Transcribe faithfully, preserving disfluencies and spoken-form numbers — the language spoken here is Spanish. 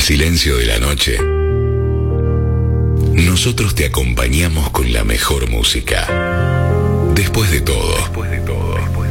silencio de la noche, nosotros te acompañamos con la mejor música. Después de todo, después de todo.